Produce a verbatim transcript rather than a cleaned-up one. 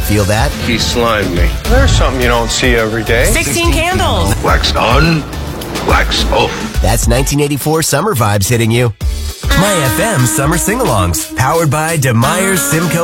feel that? He slimed me. There's something you don't see every day. sixteen candles. Wax on, wax off. That's nineteen eighty-four summer vibes hitting you. My F M Summer Sing-Alongs, powered by DeMeyer's Simcoe